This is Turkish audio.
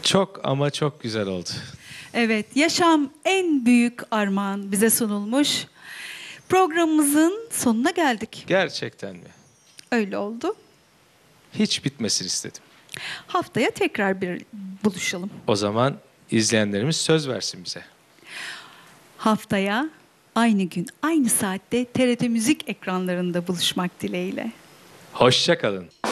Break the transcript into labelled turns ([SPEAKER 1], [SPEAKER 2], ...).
[SPEAKER 1] Çok ama çok güzel oldu.
[SPEAKER 2] Evet, yaşam en büyük armağan bize sunulmuş. Programımızın sonuna geldik.
[SPEAKER 1] Gerçekten mi?
[SPEAKER 2] Öyle oldu.
[SPEAKER 1] Hiç bitmesin istedim.
[SPEAKER 2] Haftaya tekrar bir buluşalım.
[SPEAKER 1] O zaman izleyenlerimiz söz versin bize.
[SPEAKER 2] Haftaya aynı gün, aynı saatte TRT Müzik ekranlarında buluşmak dileğiyle.
[SPEAKER 1] Hoşça kalın.